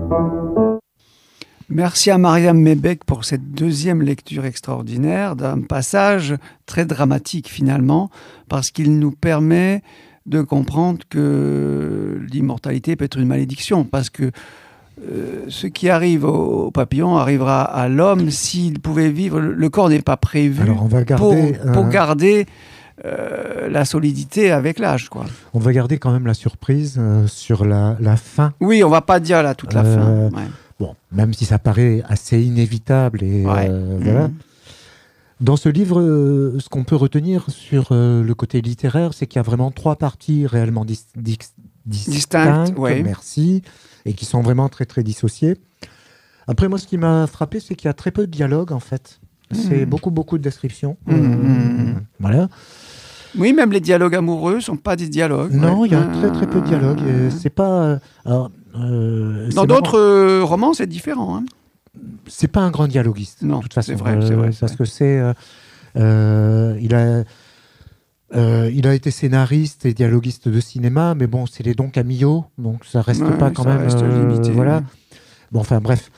Merci à Mariam Mebec pour cette deuxième lecture extraordinaire d'un passage très dramatique finalement, parce qu'il nous permet de comprendre que l'immortalité peut être une malédiction, parce que ce qui arrive au papillon arrivera à l'homme s'il pouvait vivre. Le corps n'est pas prévu. Alors on va garder, pour garder la solidité avec l'âge, quoi. On va garder quand même la surprise sur la fin. Oui, on va pas dire là toute la fin. Ouais. Bon, même si ça paraît assez inévitable et voilà. Dans ce livre, ce qu'on peut retenir sur le côté littéraire, c'est qu'il y a vraiment 3 parties réellement distinctes, merci, et qui sont vraiment très très dissociées. Après, moi, ce qui m'a frappé, c'est qu'il y a très peu de dialogue en fait. C'est beaucoup de descriptions. Voilà. Oui, même les dialogues amoureux sont pas des dialogues. Non, il y a très peu de dialogue. C'est pas. Dans d'autres romans, c'est différent. Hein. C'est pas un grand dialoguiste. Non, de toute façon, c'est vrai. Parce que c'est. Il a été scénariste et dialoguiste de cinéma, mais bon, c'est les dons Camillo, donc ça reste pas quand même. Reste limité. Voilà. Bon, enfin, bref.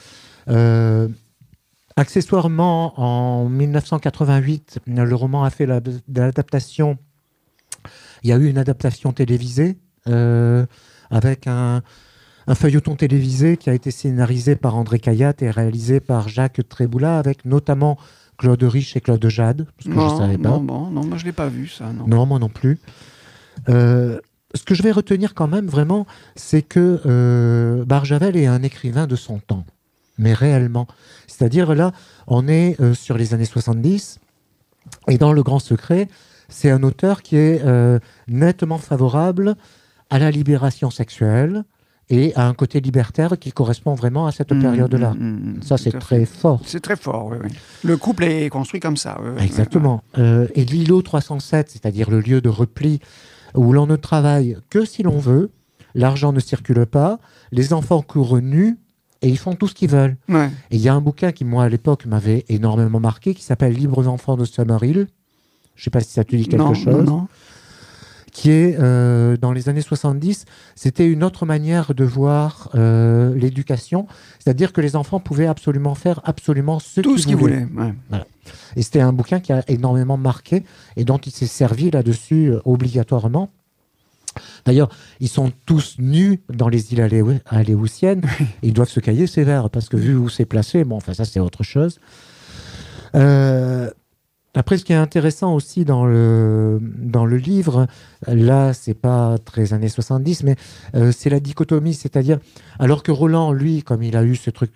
Accessoirement, en 1988, le roman a fait l'adaptation. Il y a eu une adaptation télévisée avec un feuilleton télévisé qui a été scénarisé par André Cayatte et réalisé par Jacques Tréboula, avec notamment Claude Rich et Claude Jade. Parce que je savais pas. Non, moi je l'ai pas vu ça. Non, moi non plus. Ce que je vais retenir quand même vraiment, c'est que Barjavel est un écrivain de son temps. Mais réellement. C'est-à-dire là, on est sur les années 70, et dans Le Grand Secret, c'est un auteur qui est nettement favorable à la libération sexuelle et à un côté libertaire qui correspond vraiment à cette période-là. Ça, c'est très fort. C'est très fort, oui. Le couple est construit comme ça. Exactement. Et l'îlot 307, c'est-à-dire le lieu de repli où l'on ne travaille que si l'on veut, l'argent ne circule pas, les enfants courent nus, et ils font tout ce qu'ils veulent. Ouais. Et il y a un bouquin qui, moi, à l'époque, m'avait énormément marqué, qui s'appelle « Libres enfants de Summerhill ». Je ne sais pas si ça te dit quelque chose. Non. Qui est, dans les années 70, c'était une autre manière de voir l'éducation. C'est-à-dire que les enfants pouvaient absolument faire absolument tout ce qu'ils voulaient. Ouais. Voilà. Et c'était un bouquin qui a énormément marqué et dont il s'est servi là-dessus obligatoirement. D'ailleurs, ils sont tous nus dans les îles Aléoutiennes. Ils doivent se cailler sévère parce que vu où c'est placé, bon, enfin ça c'est autre chose. Après, ce qui est intéressant aussi dans le livre, là c'est pas très années 70, mais c'est la dichotomie, c'est-à-dire alors que Roland, lui, comme il a eu ce truc,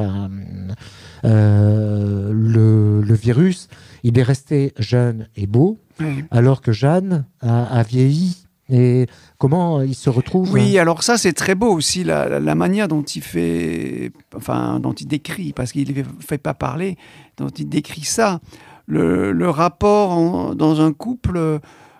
le virus, il est resté jeune et beau, alors que Jeanne a vieilli. Et comment il se retrouve? Oui, alors ça c'est très beau aussi, la manière dont il dont il décrit, parce qu'il ne fait pas parler, dont il décrit ça. Le rapport dans un couple,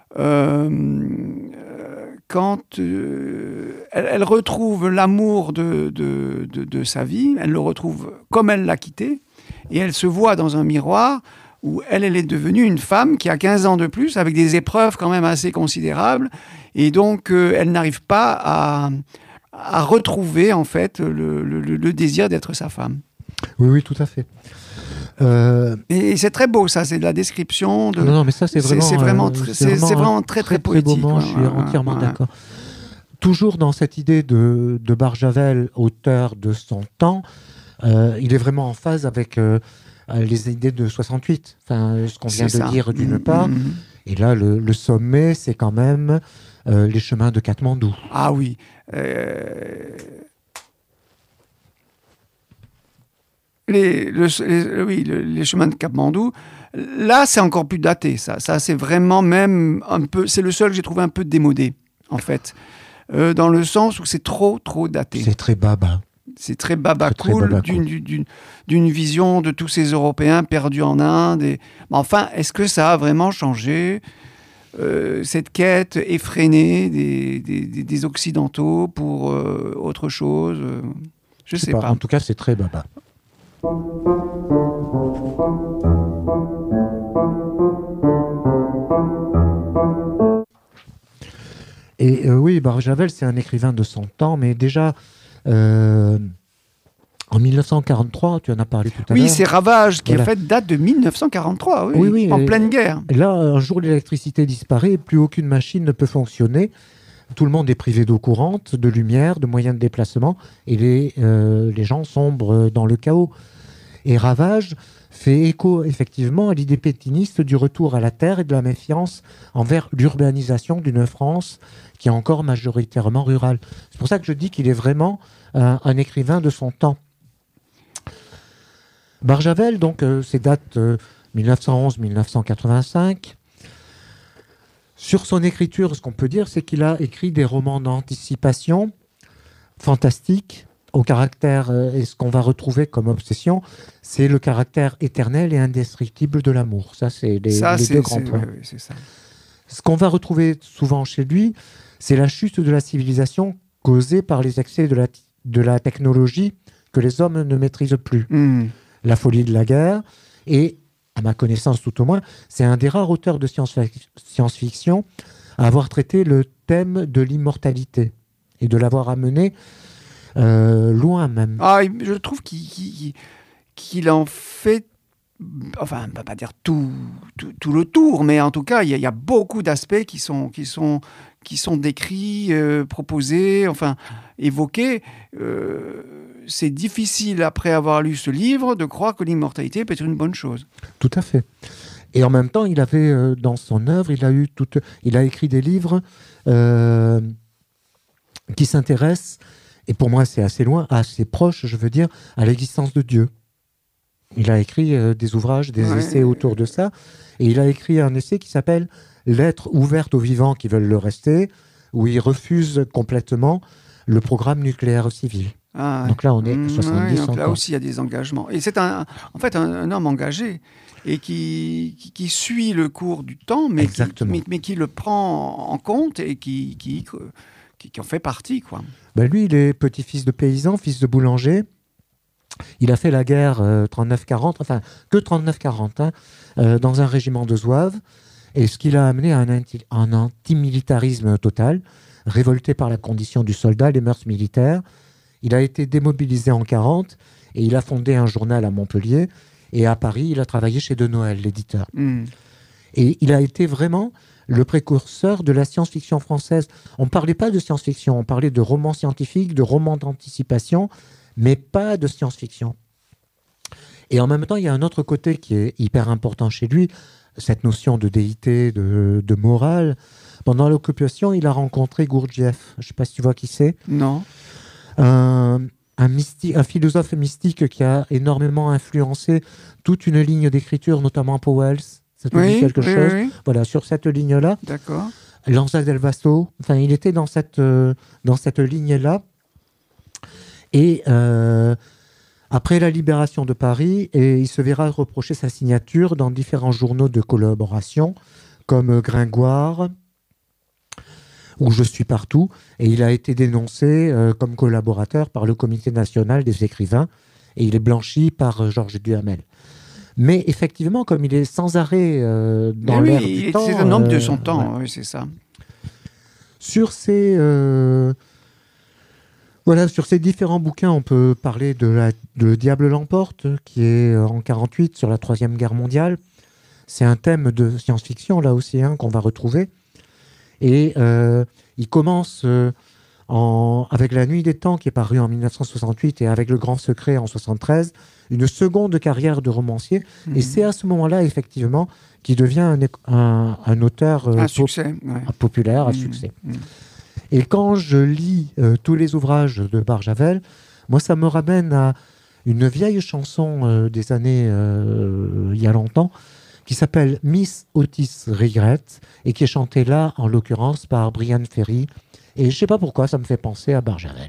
quand elle retrouve l'amour de sa vie, elle le retrouve comme elle l'a quitté, et elle se voit dans un miroir où elle est devenue une femme qui a 15 ans de plus, avec des épreuves quand même assez considérables, et donc elle n'arrive pas à retrouver en fait le désir d'être sa femme. Oui, tout à fait. Et c'est très beau, ça, c'est de la description. Non, mais ça, c'est vraiment très poétique. Beau, je suis entièrement d'accord. Toujours dans cette idée de Barjavel, auteur de son temps, il est vraiment en phase avec les idées de 68. Enfin, ce qu'on vient de dire d'une part. Et là, le sommet, c'est quand même les chemins de Katmandou. Ah oui. Les chemins de Katmandou, là c'est encore plus daté, ça c'est vraiment même un peu, c'est le seul que j'ai trouvé un peu démodé en fait, dans le sens où c'est trop daté. C'est très baba. C'est très baba cool, d'une vision de tous ces Européens perdus en Inde. Mais enfin, est-ce que ça a vraiment changé cette quête effrénée des Occidentaux pour autre chose? Je sais pas. En tout cas, c'est très baba. Et oui, Barjavel, c'est un écrivain de son temps, mais déjà, 1943, tu en as parlé tout à l'heure. Oui, c'est Ravage, qui Voilà. en fait date de 1943, Oui, en et pleine guerre. Et là, un jour, l'électricité disparaît et plus aucune machine ne peut fonctionner. Tout le monde est privé d'eau courante, de lumière, de moyens de déplacement, et les gens sombrent dans le chaos. Et Ravage fait écho effectivement à l'idée pétiniste du retour à la terre et de la méfiance envers l'urbanisation d'une France qui est encore majoritairement rurale. C'est pour ça que je dis qu'il est vraiment un écrivain de son temps. Barjavel, donc, c'est date 1911-1985. Sur son écriture, ce qu'on peut dire, c'est qu'il a écrit des romans d'anticipation fantastiques, au caractère, et ce qu'on va retrouver comme obsession, c'est le caractère éternel et indestructible de l'amour. Ça, c'est les deux grands points. Oui, c'est ça. Ce qu'on va retrouver souvent chez lui, c'est la chute de la civilisation causée par les excès de la technologie que les hommes ne maîtrisent plus. La folie de la guerre, et, à ma connaissance tout au moins, c'est un des rares auteurs de science-fiction à avoir traité le thème de l'immortalité et de l'avoir amené loin même. Ah, je trouve qu'il en fait, enfin, on ne va pas dire tout le tour, mais en tout cas, il y a beaucoup d'aspects qui sont décrits, proposés, enfin, évoqués. C'est difficile, après avoir lu ce livre, de croire que l'immortalité peut être une bonne chose. Tout à fait. Et en même temps, il avait, dans son œuvre, il a écrit des livres qui s'intéressent, et pour moi c'est assez loin, assez proche, je veux dire, à l'existence de Dieu. Il a écrit des ouvrages, des essais autour de ça, et il a écrit un essai qui s'appelle « Lettre ouverte aux vivants qui veulent le rester », où il refuse complètement le programme nucléaire civil. Donc là, on est 70 donc là encore. aussi, il y a des engagements. Et c'est en fait un homme engagé et qui suit le cours du temps, mais qui le prend en compte et qui en fait partie, quoi. Ben lui, il est petit-fils de paysan, fils de boulanger. Il a fait la guerre 39-40, enfin que 39-40, dans un régiment de zouaves. Et ce qui l'a amené à un antimilitarisme total, révolté par la condition du soldat, les mœurs militaires. Il a été démobilisé en 40 et il a fondé un journal à Montpellier. Et à Paris, il a travaillé chez De Noël, l'éditeur. Et il a été vraiment le précurseur de la science-fiction française. On ne parlait pas de science-fiction, on parlait de romans scientifiques, de romans d'anticipation, mais pas de science-fiction. Et en même temps, il y a un autre côté qui est hyper important chez lui, cette notion de déité, de morale. Pendant l'occupation, il a rencontré Gurdjieff. Je ne sais pas si tu vois qui c'est. Non. Un philosophe mystique qui a énormément influencé toute une ligne d'écriture, notamment Powell. Ça te dit quelque chose? Oui. Voilà, sur cette ligne-là. D'accord. Lanza del Vasto. Enfin, il était dans cette ligne-là. Et après la libération de Paris, il se verra reprocher sa signature dans différents journaux de collaboration, comme Gringoire, où Je suis partout, et il a été dénoncé comme collaborateur par le Comité national des écrivains, et il est blanchi par Georges Duhamel. Mais effectivement, comme il est sans arrêt dans l'air du temps... C'est un homme de son temps, oui, c'est ça. Sur ces différents bouquins, on peut parler de Le Diable l'emporte, qui est en 48 sur la Troisième Guerre mondiale. C'est un thème de science-fiction, là aussi, qu'on va retrouver. Et il commence avec La Nuit des Temps, qui est paru en 1968, et avec Le Grand Secret en 73, une seconde carrière de romancier. Et c'est à ce moment-là, effectivement, qu'il devient un auteur populaire à succès. Et quand je lis tous les ouvrages de Barjavel, moi, ça me ramène à une vieille chanson des années il y a longtemps, qui s'appelle Miss Otis Regret, et qui est chantée là, en l'occurrence, par Brian Ferry. Et je ne sais pas pourquoi, ça me fait penser à Barjavel.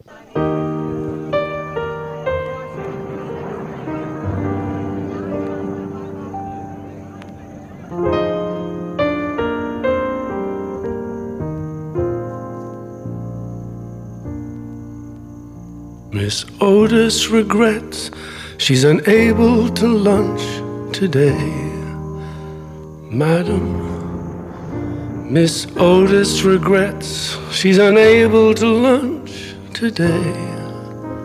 Miss Otis regrets she's unable to lunch today. Madam, Miss Otis regrets she's unable to lunch today.